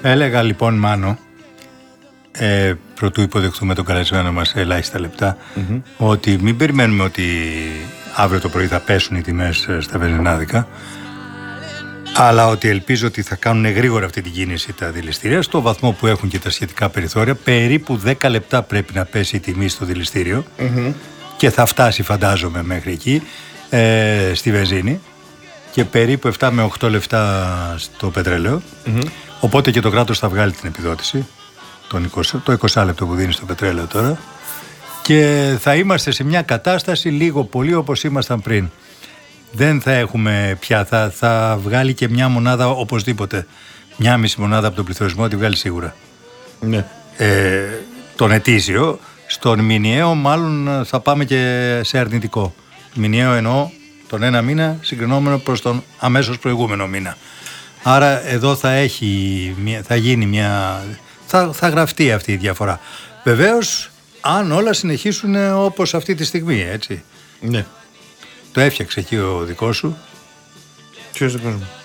Έλεγα λοιπόν, Μάνο, πρωτού υποδεχθούμε τον καλεσμένο μας σε ελάχιστα λεπτά, ότι μην περιμένουμε ότι αύριο το πρωί θα πέσουν οι τιμές στα βενζινάδικα, αλλά ότι ελπίζω ότι θα κάνουν γρήγορα αυτή την κίνηση τα δηληστήρια, στο βαθμό που έχουν και τα σχετικά περιθώρια. Περίπου 10 λεπτά πρέπει να πέσει η τιμή στο δηληστήριο και θα φτάσει, φαντάζομαι, μέχρι εκεί, στη βενζίνη, και περίπου 7 με 8 λεπτά στο πετρέλαιο. Οπότε και το κράτος θα βγάλει την επιδότηση, το 20 λεπτό που δίνει στο πετρέλαιο τώρα, και θα είμαστε σε μια κατάσταση λίγο πολύ όπως ήμασταν πριν. Δεν θα έχουμε πια, θα βγάλει και μια μονάδα οπωσδήποτε. Μια μισή μονάδα από τον πληθωρισμό τη βγάλει σίγουρα. Ναι. Τον ετήσιο, στον μηνιαίο μάλλον θα πάμε και σε αρνητικό. Μηνιαίο εννοώ τον ένα μήνα συγκρινόμενο προς τον αμέσως προηγούμενο μήνα. Άρα εδώ θα γίνει θα γραφτεί αυτή η διαφορά. Βεβαίως, αν όλα συνεχίσουν όπως αυτή τη στιγμή, έτσι. Ναι. Το έφτιαξε εκεί ο δικός σου. Ποιος δικός μου?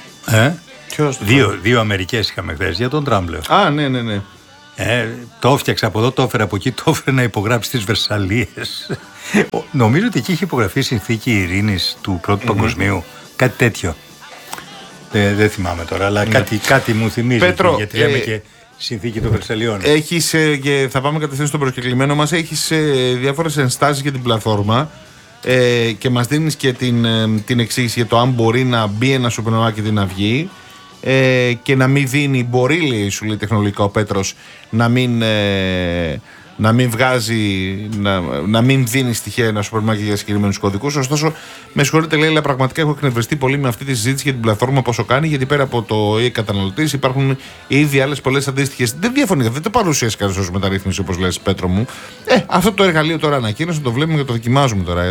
Δύο Αμερικές είχαμε χθες για τον Τραμπ, λέω. Α, ναι. Το έφτιαξε από εδώ, το έφερε από εκεί, το έφερε να υπογράψει τις Βερσαλίες. Νομίζω ότι εκεί είχε υπογραφεί η συνθήκη ειρήνης του Πρώτου Παγκοσμίου. Κάτι τέτοιο. Δεν θυμάμαι τώρα, αλλά κάτι μου θυμίζει. Πέτρο, γιατί λέμε και συνθήκη των Βερσαλιών. Έχεις, και θα πάμε κατευθείαν στον προσκεκλημένο μας, έχεις διάφορες ενστάσεις για την πλατφόρμα και μας δίνεις και την εξήγηση για το αν μπορεί να μπει ένα σούπερ μάρκετ ή να βγει, και να μην δίνει, μπορεί, λέει, σου λέει τεχνολογικά ο Πέτρος, να μην βγάζει, να μην δίνει στοιχεία ένα σούπερ μάρκετ για συγκεκριμένους κωδικούς. Ωστόσο, με συγχωρείτε, λέει, αλλά πραγματικά έχω εκνευριστεί πολύ με αυτή τη συζήτηση για την πλατφόρμα, πόσο κάνει, γιατί πέρα από το καταναλωτής υπάρχουν ήδη άλλες πολλές αντίστοιχες. Δεν διαφωνεί, δεν το παρουσίασε κανείς ως μεταρρύθμιση, όπως λες, Πέτρο μου. Αυτό το εργαλείο τώρα ανακοίνωσε, το βλέπουμε και το δοκιμάζουμε τώρα.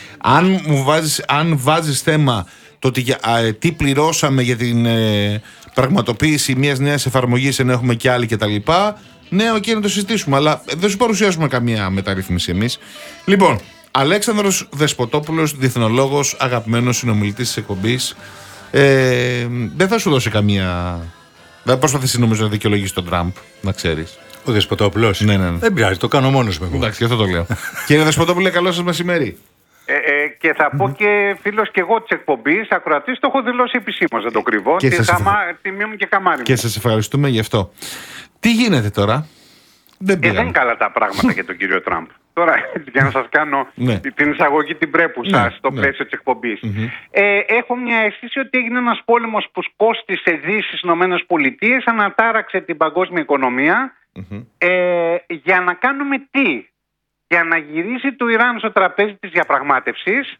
Αν βάζεις θέμα το ότι τι πληρώσαμε για την πραγματοποίηση μιας νέας εφαρμογής, ενώ έχουμε και άλλη κτλ. Ναι, να το συζητήσουμε, αλλά δεν σου παρουσιάζουμε καμία μεταρρύθμιση εμείς. Λοιπόν, Αλέξανδρος Δεσποτόπουλος, διεθνολόγος, αγαπημένος συνομιλητής της εκπομπής. Δεν θα σου δώσει καμία. Δεν προσπαθήσει, νομίζω, να δικαιολογήσει τον Τραμπ, να ξέρεις. Ο Δεσποτόπουλος. Ναι. Δεν πειράζει, το κάνω μόνος μου. Εντάξει, αυτό το λέω. Κύριε Δεσποτόπουλε, καλό σας μεσημέρι. Και θα πω και φίλος και εγώ της εκπομπής, ακροατής, το έχω δηλώσει επισήμως, δεν το κρυβώ. Τιμή μου και καμάρι μου. Και σας ευχαριστούμε γι' αυτό. Τι γίνεται τώρα? Δεν είναι καλά τα πράγματα για τον κύριο Τραμπ. Τώρα, για να σας κάνω την εισαγωγή την πρέπουσα στο πλαίσιο της εκπομπής. Έχω μια αίσθηση ότι έγινε ένας πόλεμος που σκόστησε Δύσεις Ηνωμένες Πολιτείες, ανατάραξε την παγκόσμια οικονομία. Για να κάνουμε τι? Για να γυρίσει το Ιράν στο τραπέζι της διαπραγμάτευσης,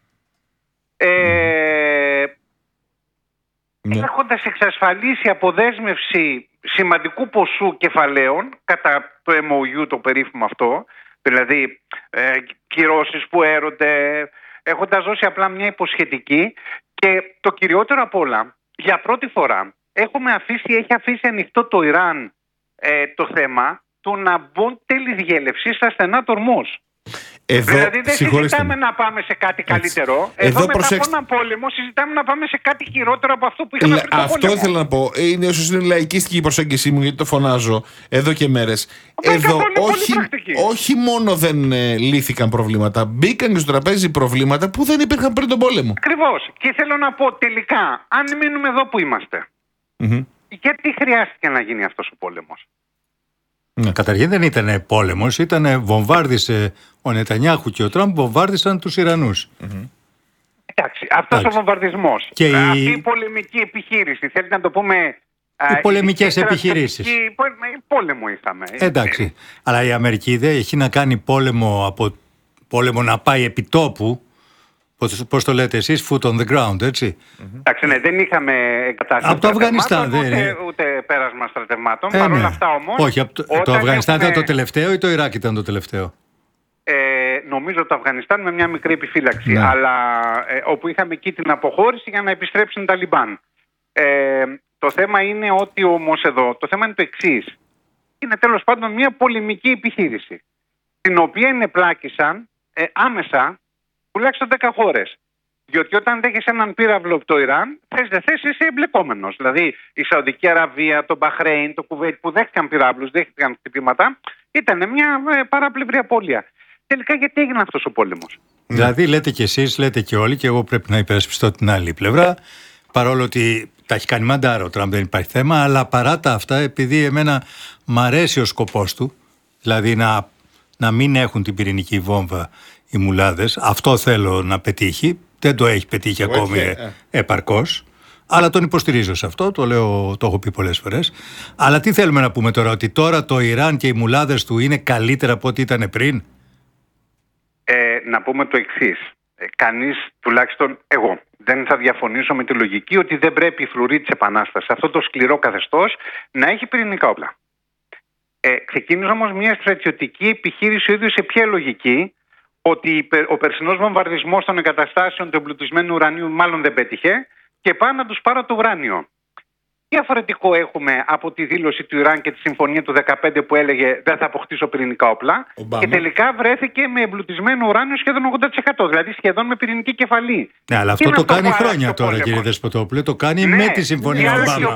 έχοντας εξασφαλίσει αποδέσμευση σημαντικού ποσού κεφαλαίων κατά το MOU, το περίφημο αυτό, δηλαδή κυρώσεις που έρονται, έχοντας δώσει απλά μια υποσχετική, και το κυριότερο απ' όλα, για πρώτη φορά έχει αφήσει ανοιχτό το Ιράν το θέμα του να μπουν τέλη διέλευσης στα στενά του Ορμούζ. Δηλαδή δεν συζητάμε να πάμε σε κάτι καλύτερο. Εδώ μετά από έναν πόλεμο συζητάμε να πάμε σε κάτι χειρότερο από αυτό που είχαμε πριν τον πόλεμο. Αυτό ήθελα να πω. Είναι ίσως είναι λαϊκίστικη η προσέγγιση μου, γιατί το φωνάζω εδώ και μέρες. Εδώ όχι μόνο δεν λύθηκαν προβλήματα, μπήκαν και στο τραπέζι προβλήματα που δεν υπήρχαν πριν τον πόλεμο. Ακριβώς. Και θέλω να πω τελικά, αν μείνουμε εδώ που είμαστε, γιατί χρειάστηκε να γίνει αυτός ο πόλεμος? Καταρχήν δεν ήταν πόλεμος, βομβάρδισε ο Νετανιάχου και ο Τραμπ, βομβάρδισαν τους Ιρανούς. Εντάξει, αυτός ο βομβαρδισμός, αυτή η πολεμική επιχείρηση, θέλετε να το πούμε... Οι πολεμικές επιχειρήσεις. Πόλεμο είχαμε. Εντάξει, αλλά η Αμερική δεν έχει να κάνει πόλεμο να πάει επί τόπου. Πώς το λέτε εσείς, foot on the ground, έτσι. Εντάξει, ναι, δεν είχαμε κατάσταση από το Αφγανιστάν, ούτε πέρασμα στρατευμάτων. Παρ' όλα αυτά όμως... Όχι, το Αφγανιστάν ήταν το τελευταίο ή το Ιράκ ήταν το τελευταίο? Νομίζω το Αφγανιστάν με μια μικρή επιφύλαξη, αλλά όπου είχαμε εκεί την αποχώρηση για να επιστρέψουν τα Ταλιμπάν. Το θέμα είναι ότι όμως εδώ, το θέμα είναι το εξής. Είναι τέλος πάντων μια πολεμική επιχείρηση, την οποία ενεπλάκησαν άμεσα τουλάχιστον 10 χώρες. Διότι όταν δέχεσαι έναν πύραυλο από το Ιράν, θες δεν θες, είσαι εμπλεκόμενος. Δηλαδή η Σαουδική Αραβία, το Μπαχρέιν, το Κουβέιτ που δέχτηκαν πυράβλους, δέχτηκαν χτυπήματα, ήταν μια παράπλευρη απώλεια. Τελικά γιατί έγινε αυτός ο πόλεμος? Δηλαδή λέτε κι εσείς, λέτε κι όλοι, και εγώ πρέπει να υπερασπιστώ την άλλη πλευρά, παρόλο ότι τα έχει κάνει μαντάρο ο Τραμπ, δεν υπάρχει θέμα, αλλά παρά τα αυτά, επειδή εμένα μ' αρέσει ο σκοπός του, δηλαδή να μην έχουν την πυρηνική βόμβα οι μουλάδες, αυτό θέλω να πετύχει, δεν το έχει πετύχει ακόμη επαρκώς, αλλά τον υποστηρίζω σε αυτό, το λέω, το έχω πει πολλές φορές. Αλλά τι θέλουμε να πούμε τώρα, ότι τώρα το Ιράν και οι μουλάδες του είναι καλύτερα από ό,τι ήταν πριν? Να πούμε το εξής. Κανείς, τουλάχιστον εγώ, δεν θα διαφωνήσω με τη λογική ότι δεν πρέπει η φρουρή της Επανάστασης, αυτό το σκληρό καθεστώς, να έχει πυρηνικά όπλα. Ξεκίνησε όμως μια στρατιωτική επιχείρηση ο ίδιος σε ποια λογική? Ότι ο περσινός βομβαρδισμός των εγκαταστάσεων του εμπλουτισμένου ουρανίου μάλλον δεν πέτυχε και πάω να τους πάρω το ουράνιο. Διαφορετικό έχουμε από τη δήλωση του Ιράν και τη συμφωνία του 2015 που έλεγε δεν θα αποκτήσω πυρηνικά όπλα, και τελικά βρέθηκε με εμπλουτισμένο ουράνιο σχεδόν 80%, δηλαδή σχεδόν με πυρηνική κεφαλή. Ναι, αλλά αυτό το κάνει χρόνια τώρα, κύριε Δεσποτόπουλε, το κάνει με τη συμφωνία Ομπάμα.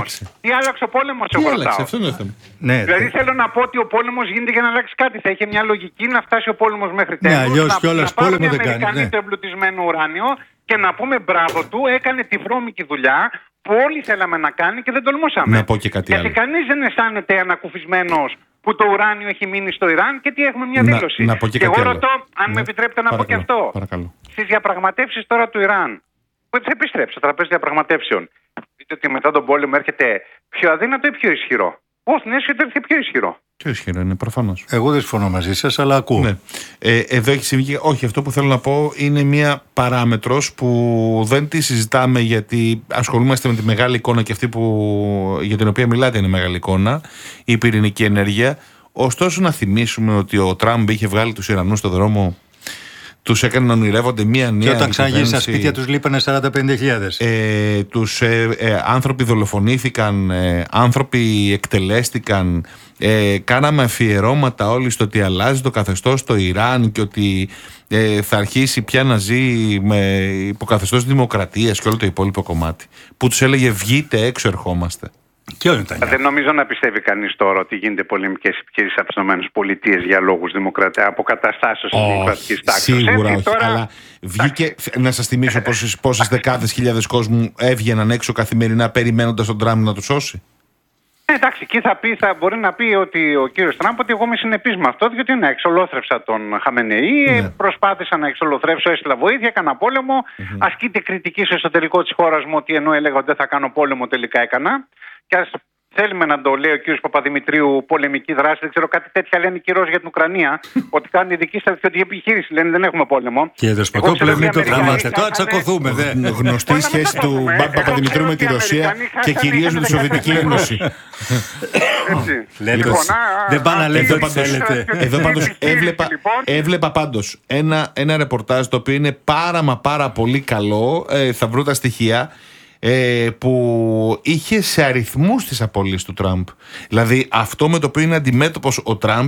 Τι άλλαξε ο πόλεμος, εγώ ρωτάω. Αυτό είναι το θέμα. Ναι, δηλαδή θέλω να πω ότι ο πόλεμος γίνεται για να αλλάξει κάτι. Θα είχε μια λογική να φτάσει ο πόλεμος μέχρι τέλους. Ναι, αλλιώς κιόλας πόλεμο δεν κάνει. Το εμπλουτισμένο ουράνιο και να πούμε μπράβο του, έκανε τη βρώμικη δουλειά που όλοι θέλαμε να κάνει και δεν τολμούσαμε. Να πω και κάτι άλλο. Γιατί κανείς δεν αισθάνεται ανακουφισμένος που το ουράνιο έχει μείνει στο Ιράν και τι έχουμε μια δήλωση. Να πω και εγώ κάτι ρωτώ, άλλο. αν με επιτρέπετε να πω και αυτό. Παρακαλώ. Στις διαπραγματεύσεις τώρα του Ιράν, που θα επιστρέψει στο τραπέζι διαπραγματεύσεων, δείτε ότι μετά τον πόλεμο έρχεται πιο αδύνατο ή πιο ισχυρό? Όχι, ναι, έρχεται πιο ισχυρό. Πιο ισχυρό είναι, προφανώς. Εγώ δεν συμφωνώ μαζί σας, αλλά ακούω. Ναι. Εδώ έχει συμβεί. Όχι, αυτό που θέλω να πω είναι μια παράμετρος που δεν τη συζητάμε γιατί ασχολούμαστε με τη μεγάλη εικόνα και αυτή για την οποία μιλάτε είναι μεγάλη εικόνα, η πυρηνική ενέργεια. Ωστόσο, να θυμίσουμε ότι ο Τραμπ είχε βγάλει τους Ιρανούς στο δρόμο, τους έκανε να ονειρεύονται μία νέα. Και όταν ξαναγίνει στα σπίτια τους λείπανε 40-50.000. Τους άνθρωποι δολοφονήθηκαν, άνθρωποι εκτελέστηκαν. Κάναμε αφιερώματα όλοι στο ότι αλλάζει το καθεστώς στο Ιράν και ότι θα αρχίσει πια να ζει με υποκαθεστώς δημοκρατίας και όλο το υπόλοιπο κομμάτι. Που τους έλεγε βγείτε έξω, ερχόμαστε. Δεν νομίζω να πιστεύει κανείς τώρα ότι γίνεται πολεμικές επιχειρήσεις από τις ΗΠΑ για λόγους αποκαταστάσεως της δημοκρατικής τάξης. Σίγουρα όχι. Τώρα, αλλά βγήκε. Να σας θυμίσω πόσες δεκάδες χιλιάδες κόσμου έβγαιναν έξω καθημερινά περιμένοντας τον Τραμπ να τους σώσει. Εντάξει, εκεί θα μπορεί να πει ότι ο κύριος Τραμπ ότι εγώ είμαι συνεπής με αυτό, διότι εξολόθρεψα τον Χαμενεή, προσπάθησα να εξολοθρέψω, έστειλα βοήθεια, έκανα πόλεμο. Ασκείται κριτική στο εσωτερικό της χώρας μου ότι ενώ έλεγα ότι δεν θα κάνω πόλεμο, τελικά έκανα. Και ας θέλουμε να το λέει ο κύριος Παπαδημητρίου πολεμική δράση, δεν ξέρω, κάτι τέτοια λένε οι Ρώσοι για την Ουκρανία, ότι κάνουν ειδική στρατιωτική επιχείρηση. Λένε δεν έχουμε πόλεμο. Κύριε Δεσποτόπουλε, μην το τραβάτε. Τώρα τσακωθούμε. Γνωστή σχέση του Παπαδημητρίου με τη Ρωσία και κυρίως με τη Σοβιετική Ένωση. Δεν πάνε να λέτε ό,τι θέλετε. Εδώ πάντως έβλεπα πάντως ένα ρεπορτάζ το οποίο είναι πάρα πολύ καλό. Θα βρω τα στοιχεία. Που είχε σε αριθμούς τις απώλειες του Τραμπ. Δηλαδή αυτό με το οποίο είναι αντιμέτωπος ο Τραμπ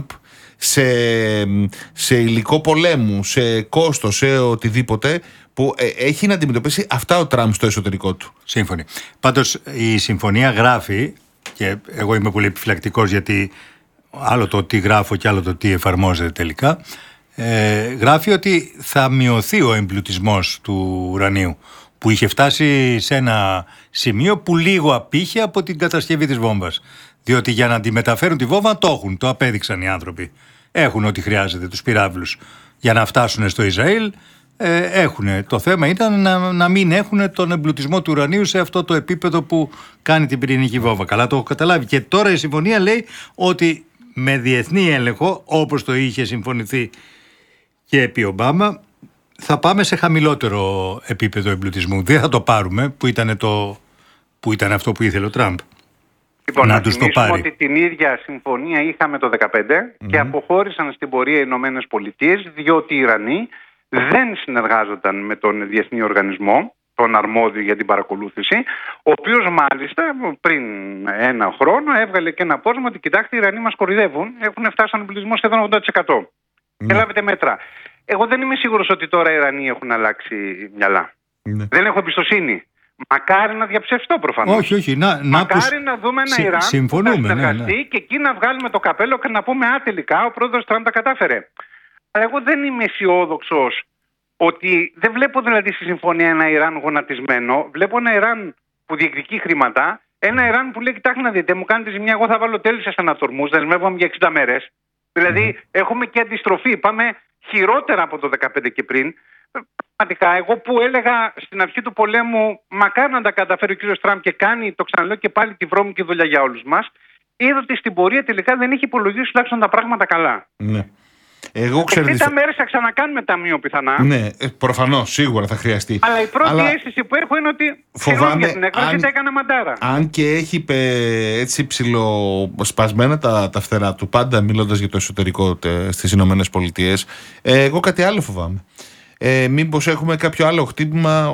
σε υλικό πολέμου, σε κόστος, σε οτιδήποτε, που έχει να αντιμετωπίσει αυτά ο Τραμπ στο εσωτερικό του. Σύμφωνοι. Πάντως η συμφωνία γράφει, και εγώ είμαι πολύ επιφυλακτικός γιατί άλλο το τι γράφω και άλλο το τι εφαρμόζεται τελικά, γράφει ότι θα μειωθεί ο εμπλουτισμός του ουρανίου, που είχε φτάσει σε ένα σημείο που λίγο απήχε από την κατασκευή της βόμβας. Διότι για να αντιμεταφέρουν τη βόμβα το έχουν, το απέδειξαν οι άνθρωποι. Έχουν ό,τι χρειάζεται, τους πυράβλους. Για να φτάσουν στο Ισραήλ έχουν. Το θέμα ήταν να μην έχουν τον εμπλουτισμό του ουρανίου σε αυτό το επίπεδο που κάνει την πυρηνική βόμβα. Καλά το έχω καταλάβει. Και τώρα η συμφωνία λέει ότι με διεθνή έλεγχο, όπως το είχε συμφωνηθεί και επί Ομπάμα, θα πάμε σε χαμηλότερο επίπεδο εμπλουτισμού. Δεν θα το πάρουμε, που ήταν αυτό που ήθελε ο Τραμπ. Λοιπόν, να τους το πάρει. Ότι την ίδια συμφωνία είχαμε το 2015 και αποχώρησαν στην πορεία οι Ηνωμένες Πολιτείες, διότι οι Ιρανοί δεν συνεργάζονταν με τον διεθνή οργανισμό, τον αρμόδιο για την παρακολούθηση, ο οποίος μάλιστα πριν ένα χρόνο έβγαλε και ένα πόρισμα ότι κοιτάξτε, οι Ιρανοί μας κορυδεύουν, έχουν φτάσει στον εμπλουτισμό σχεδόν 80%. Και λάβετε μέτρα. εγώ δεν είμαι σίγουρος ότι τώρα οι Ιρανοί έχουν αλλάξει μυαλά. Ναι. Δεν έχω εμπιστοσύνη. Μακάρι να διαψευστώ προφανώς. Όχι. Μακάρι να δούμε ένα Ιράν συμφωνούμε, που θα συνεργαστεί και εκεί να βγάλουμε το καπέλο και να πούμε τελικά ο πρόεδρος Τραμπ τα κατάφερε. Αλλά εγώ δεν είμαι αισιόδοξος ότι δεν βλέπω δηλαδή στη συμφωνία ένα Ιράν γονατισμένο. Βλέπω ένα Ιράν που διεκδικεί χρήματα, ένα Ιράν που λέει: κοιτάξτε να δείτε, μου κάνετε ζημιά, εγώ θα βάλω τέλη σε ανατορμούς, δεσμεύομαι για 60 μέρες. Δηλαδή έχουμε και αντιστροφή. Πάμε χειρότερα από το 2015 και πριν. Πραγματικά, εγώ που έλεγα στην αρχή του πολέμου, μακάρι να τα καταφέρει ο κύριος Τραμπ και κάνει, το ξαναλέω και πάλι, τη βρώμικη δουλειά για όλους μας, είδα ότι στην πορεία τελικά δεν έχει υπολογίσει τουλάχιστον τα πράγματα καλά. Ναι. Εγώ ξέρω. 60 μέρες θα ξανακάνουμε ταμείο πιθανά. Ναι, προφανώς, σίγουρα θα χρειαστεί. Αλλά η πρώτη αίσθηση που έχω είναι ότι φοβάμαι για την έκβαση τα έκανα μαντάρα. Αν και έχει έτσι ψιλοσπασμένα τα φτερά του, πάντα μιλώντας για το εσωτερικό στις Ηνωμένες Πολιτείες, εγώ κάτι άλλο φοβάμαι. Μήπως έχουμε κάποιο άλλο χτύπημα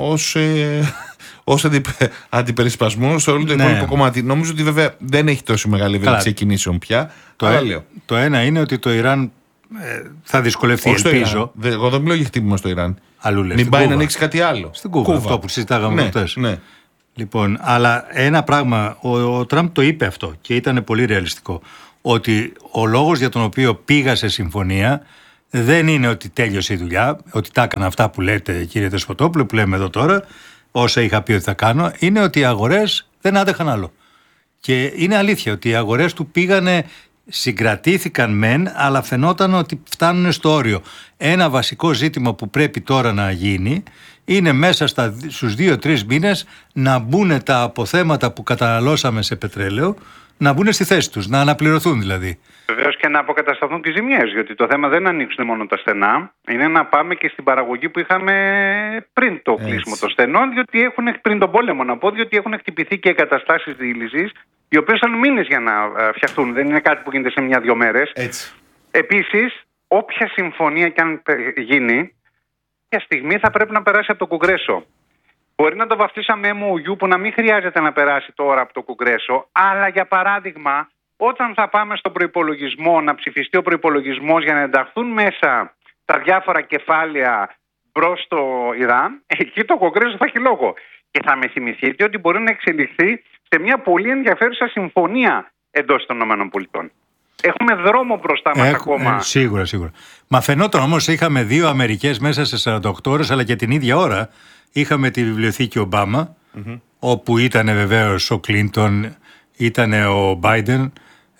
ως αντιπερισπασμό σε όλο το υπόλοιπο κομμάτι. Νομίζω ότι βέβαια δεν έχει τόσο μεγάλη ευελιξία κινήσεων πια. Το ένα είναι ότι το Ιράν θα δυσκολευτεί, ελπίζω. Εγώ δεν μιλώ για χτύπημα στο Ιράν. Μην πάει να ανοίξει κάτι άλλο. Στην Κούβα, αυτό που συζητάγαμε χθες. Ναι. Λοιπόν, αλλά ένα πράγμα, ο Τραμπ το είπε αυτό και ήταν πολύ ρεαλιστικό. Ότι ο λόγος για τον οποίο πήγα σε συμφωνία δεν είναι ότι τέλειωσε η δουλειά, ότι τα έκανα αυτά που λέτε, κύριε Δεσποτόπουλο, που λέμε εδώ τώρα, όσα είχα πει ότι θα κάνω, είναι ότι οι αγορές δεν άντεχαν άλλο. Και είναι αλήθεια ότι οι αγορές του πήγανε, συγκρατήθηκαν μεν, αλλά φαινόταν ότι φτάνουν στο όριο. Ένα βασικό ζήτημα που πρέπει τώρα να γίνει είναι μέσα στους 2-3 μήνες να μπουν τα αποθέματα που καταναλώσαμε σε πετρέλαιο, να μπουν στη θέση τους, να αναπληρωθούν δηλαδή. Βεβαίως και να αποκατασταθούν και οι ζημιές, γιατί το θέμα δεν ανοίξουν μόνο τα στενά, είναι να πάμε και στην παραγωγή που είχαμε πριν το κλείσιμο των στενών, διότι πριν τον πόλεμο να πω, διότι έχουν χτυπηθεί και εγκαταστάσεις διήλυσης, οι οποίες θα μήνες για να φτιαχτούν, δεν είναι κάτι που γίνεται σε 1-2 μέρες. Επίσης, όποια συμφωνία και αν γίνει, κάποια στιγμή θα πρέπει να περάσει από το Κογκρέσο. Μπορεί να το βαφτίσαμε MOU που να μην χρειάζεται να περάσει τώρα από το Κογκρέσο, αλλά για παράδειγμα, όταν θα πάμε στον προϋπολογισμό, να ψηφιστεί ο προϋπολογισμός για να ενταχθούν μέσα τα διάφορα κεφάλαια προς το Ιράν, εκεί το Κογκρέσο θα έχει λόγο. Και θα με θυμηθείτε ότι μπορεί να εξελιχθεί σε μια πολύ ενδιαφέρουσα συμφωνία εντός των ΗΠΑ. Έχουμε δρόμο μπροστά μας ακόμα. Σίγουρα. Μα φαινόταν όμως, είχαμε 2 Αμερικές μέσα σε 48 ώρες, αλλά και την ίδια ώρα είχαμε τη βιβλιοθήκη Ομπάμα, όπου ήταν βεβαίως ο Κλίντον, ήταν ο Μπάιντεν,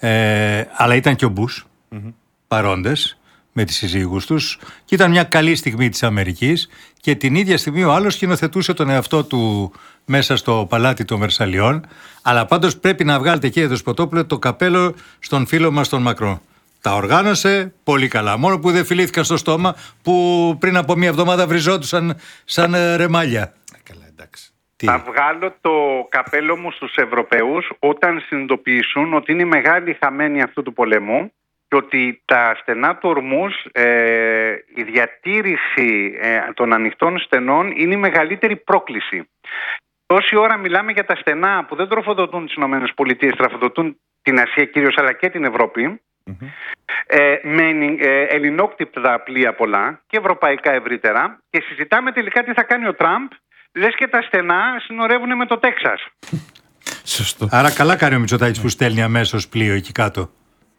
αλλά ήταν και ο Μπούς παρόντες με τις συζύγους τους, και ήταν μια καλή στιγμή της Αμερικής, και την ίδια στιγμή ο άλλος σκηνοθετούσε τον εαυτό του μέσα στο παλάτι των Βερσαλιών. Αλλά πάντως πρέπει να βγάλετε, κύριε Δεσποτόπουλε, το καπέλο στον φίλο μας τον Μακρόν. Τα οργάνωσε πολύ καλά. Μόνο που δεν φιλήθηκαν στο στόμα, που πριν από 1 εβδομάδα βριζόντουσαν σαν ρεμάλια. Καλά, εντάξει. Θα βγάλω το καπέλο μου στους Ευρωπαίους όταν συνειδητοποιήσουν ότι είναι μεγάλη χαμένη αυτού του πολέμου και ότι τα στενά του Ορμούζ, η διατήρηση των ανοιχτών στενών είναι η μεγαλύτερη πρόκληση. Τόση ώρα μιλάμε για τα στενά που δεν τροφοδοτούν τις ΗΠΑ, τροφοδοτούν την Ασία κυρίως, αλλά και την Ευρώπη. Με ελληνόκτυπτα πλοία πολλά και ευρωπαϊκά ευρύτερα, και συζητάμε τελικά τι θα κάνει ο Τραμπ, λες και τα στενά συνορεύουν με το Τέξας. Σωστό. Άρα καλά κάνει ο Μητσοτάκης που στέλνει αμέσως πλοίο εκεί κάτω.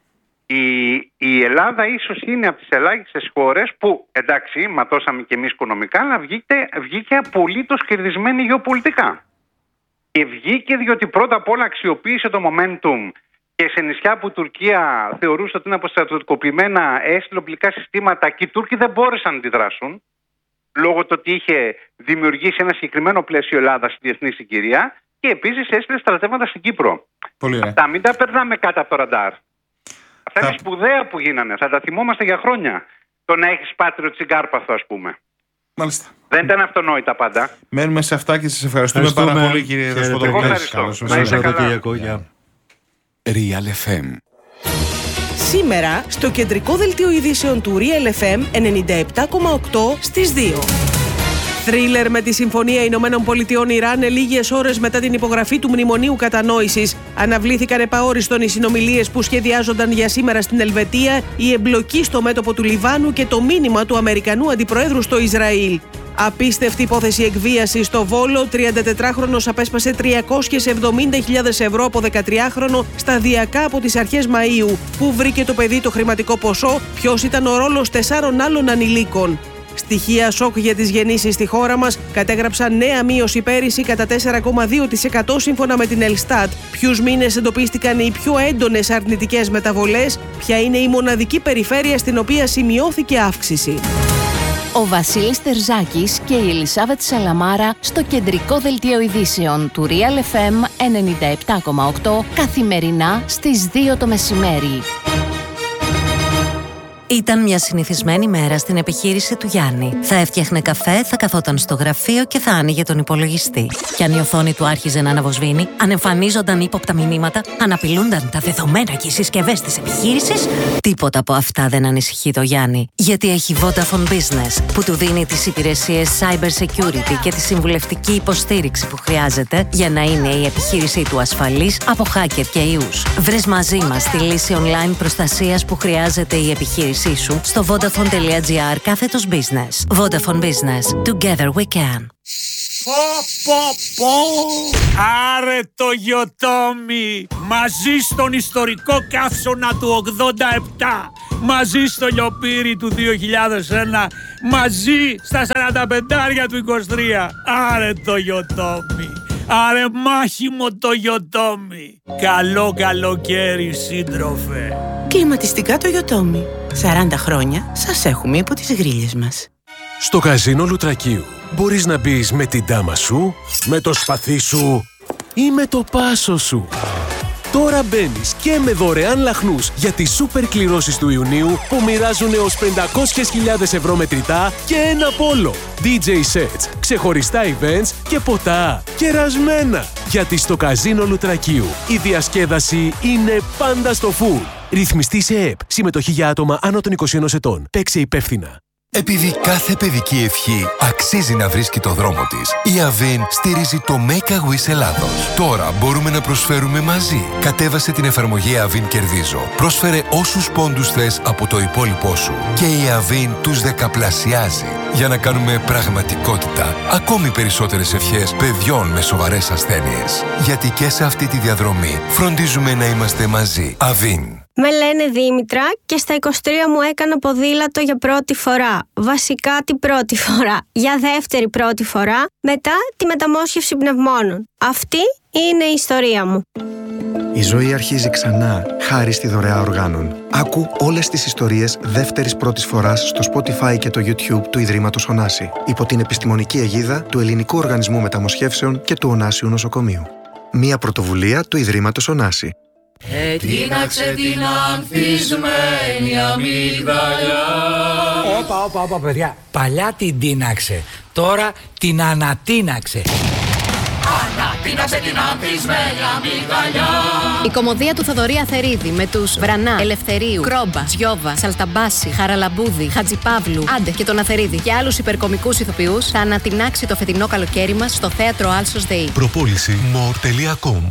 Η Ελλάδα ίσως είναι από τις ελάχιστες χώρες που, εντάξει, ματώσαμε και εμείς οικονομικά, αλλά βγήκε απολύτως κερδισμένη γεωπολιτικά. Και βγήκε διότι πρώτα απ' όλα αξιοποίησε το momentum και σε νησιά που η Τουρκία θεωρούσε ότι είναι αποστρατιωτικοποιημένα, έστειλε οπλικά συστήματα και οι Τούρκοι δεν μπόρεσαν να αντιδράσουν, λόγω του ότι είχε δημιουργήσει ένα συγκεκριμένο πλαίσιο Ελλάδα στη διεθνή συγκυρία, και επίσης έστειλε στρατεύματα στην Κύπρο. Αυτά μην τα περνάμε κάτω από το ραντάρ. Αυτά είναι σπουδαία που γίνανε. Θα τα θυμόμαστε για χρόνια. Το να έχεις πάτριο τσιγκάρπαθο, ας πούμε. Μάλιστα. Δεν ήταν αυτονόητα πάντα. Μένουμε σε αυτά και σας ευχαριστούμε πάρα πολύ, κύριε Δεσποτόπουλε. Ευχαριστώ. Real FM. Σήμερα στο κεντρικό δελτίο ειδήσεων του Real FM 97,8 στις 2. Θρίλερ με τη Συμφωνία Ηνωμένων Πολιτειών Ιράν, λίγες ώρες μετά την υπογραφή του Μνημονίου Κατανόησης. Αναβλήθηκαν επαόριστον οι συνομιλίες που σχεδιάζονταν για σήμερα στην Ελβετία, η εμπλοκή στο μέτωπο του Λιβάνου και το μήνυμα του Αμερικανού Αντιπροέδρου στο Ισραήλ. Απίστευτη υπόθεση εκβίασης στο Βόλο. 34χρονος απέσπασε 370.000 ευρώ από 13χρονο σταδιακά από τις αρχές Μαΐου. Πού βρήκε το παιδί το χρηματικό ποσό, ποιος ήταν ο ρόλος 4 άλλων ανηλίκων. Στοιχεία σοκ για τις γεννήσεις στη χώρα μας κατέγραψαν νέα μείωση πέρυσι κατά 4,2% σύμφωνα με την Ελστάτ. Ποιους μήνες εντοπίστηκαν οι πιο έντονες αρνητικές μεταβολές, ποια είναι η μοναδική περιφέρεια στην οποία σημειώθηκε αύξηση. Ο Βασίλης Τερζάκης και η Ελισάβετ Σαλαμάρα στο κεντρικό δελτίο ειδήσεων του Real FM 97,8 καθημερινά στις 2 το μεσημέρι. Ήταν μια συνηθισμένη μέρα στην επιχείρηση του Γιάννη. Θα έφτιαχνε καφέ, θα καθόταν στο γραφείο και θα άνοιγε τον υπολογιστή. Κι αν η οθόνη του άρχιζε να αναβοσβήνει, αν εμφανίζονταν ύποπτα μηνύματα, αν απειλούνταν τα δεδομένα και οι συσκευές της επιχείρησης, τίποτα από αυτά δεν ανησυχεί το Γιάννη. Γιατί έχει Vodafone Business, που του δίνει τις υπηρεσίες cyber security και τη συμβουλευτική υποστήριξη που χρειάζεται για να είναι η επιχείρησή του ασφαλής από hacker και ιούς. Βρες μαζί μας τη λύση online προστασίας που χρειάζεται η επιχείρηση σου στο vodafone.gr/business. Vodafone Business. Together we can. Άρε το Γιοτόμι! Μαζί στον ιστορικό καύσωνα του 87, μαζί στο λιοπύρι του 2001, μαζί στα 45 του 23. Άρε το Γιοτόμι! Άρε μάχημο το Γιοτόμι! Καλό καλοκαίρι, σύντροφε! Κλιματιστικά το Γιοτόμι. 40 χρόνια σας έχουμε υπό τις γρίλες μας. Στο καζίνο Λουτρακίου μπορείς να μπεις με την τάμα σου, με το σπαθί σου ή με το πάσο σου. Τώρα μπαίνεις και με δωρεάν λαχνούς για τις σούπερ κληρώσεις του Ιουνίου που μοιράζουν έως 500.000 ευρώ μετρητά και ένα πόλο. DJ sets, ξεχωριστά events και ποτά κερασμένα. Γιατί στο καζίνο Λουτρακίου η διασκέδαση είναι πάντα στο full. Ρυθμιστή σε ΕΠ. Συμμετοχή για άτομα άνω των 21 ετών. Παίξε υπεύθυνα. Επειδή κάθε παιδική ευχή αξίζει να βρίσκει το δρόμο της, η Avin στηρίζει το Make a Wish Ελλάδος. Τώρα μπορούμε να προσφέρουμε μαζί. Κατέβασε την εφαρμογή Avin Κερδίζω. Πρόσφερε όσους πόντους θες από το υπόλοιπό σου. Και η Avin τους δεκαπλασιάζει. Για να κάνουμε πραγματικότητα ακόμη περισσότερες ευχές παιδιών με σοβαρές ασθένειες. Γιατί και σε αυτή τη διαδρομή φροντίζουμε να είμαστε μαζί. Avin. Με λένε Δήμητρα και στα 23 μου έκανα ποδήλατο για πρώτη φορά. Βασικά την πρώτη φορά. Για δεύτερη πρώτη φορά, μετά τη μεταμόσχευση πνευμόνων. Αυτή είναι η ιστορία μου. Η ζωή αρχίζει ξανά, χάρη στη δωρεά οργάνων. Άκου όλες τις ιστορίες δεύτερης πρώτης φοράς στο Spotify και το YouTube του Ιδρύματος Ωνάση, υπό την επιστημονική αιγίδα του Ελληνικού Οργανισμού Μεταμοσχεύσεων και του Ωνάσιου Νοσοκομείου. Μία πρωτοβουλία του Ιδρύματος Ωνάση. Ετίναξε την ανθισμένη αμύγδαλια. Όπα, παιδιά. Παλιά την τίναξε. Τώρα την ανατίναξε. Ανατίναξε την ανθισμένη αμύγδαλια. Η κωμωδία του Θοδωρή Αθερίδη με τους Βρανά, Ελευθερίου, Κρόμπα, Τζιόβα, Σαλταμπάση, Χαραλαμπούδη, Χατζιπαύλου, Άντε και τον Αθερίδη και άλλους υπερκομικούς ηθοποιούς θα ανατινάξει το φετινό καλοκαίρι μας στο θέατρο Άλσος ΔΕΗ. Προπόληση more.com.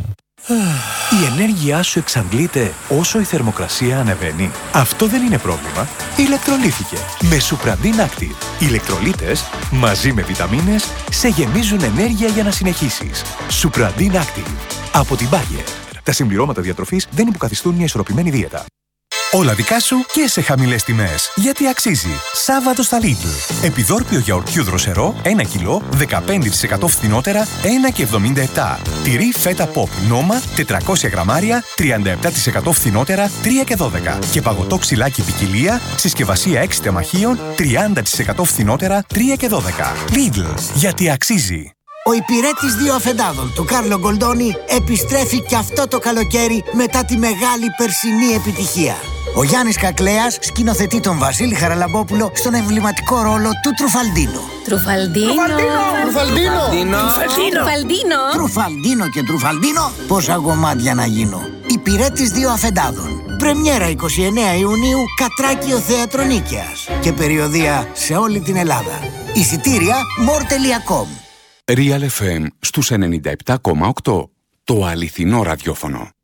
Η ενέργειά σου εξαντλείται όσο η θερμοκρασία ανεβαίνει. Αυτό δεν είναι πρόβλημα. Ηλεκτρολύθηκε με Supradin Active. Οι ηλεκτρολίτες μαζί με βιταμίνες σε γεμίζουν ενέργεια για να συνεχίσεις. Supradin Active από την Bayer. Τα συμπληρώματα διατροφής δεν υποκαθιστούν μια ισορροπημένη δίαιτα. Όλα δικά σου και σε χαμηλές τιμές. Γιατί αξίζει. Σάββατο στα Lidl. Επιδόρπιο γιαουρτιού δροσερό 1 κιλό 15% φθηνότερα 1,77. Τυρί φέτα pop νόμα 400 γραμμάρια 37% φθηνότερα 3,12. Και παγωτό ξυλάκι ποικιλία συσκευασία 6 τεμαχίων 30% φθηνότερα 3,12. Lidl. Γιατί αξίζει. Ο υπηρέτης 2 αφεντάδων του Κάρλο Γκολντόνι επιστρέφει και αυτό το καλοκαίρι μετά τη μεγάλη περσινή επιτυχία. Ο Γιάννης Κακλέας σκηνοθετεί τον Βασίλη Χαραλαμπόπουλο στον εμβληματικό ρόλο του Τρουφαλντίνο. Τρουφαλντίνο και Τρουφαλντίνο, πόσα γομάτια να γίνω. Υπηρέτης 2 αφεντάδων. Πρεμιέρα 29 Ιουνίου, Κατράκιο Θέατρο Νίκαιας. Και περιοδεία σε όλη την Ελλάδα. Εισιτήρια more.com. Real FM στους 97,8. Το αληθινό ραδιόφωνο.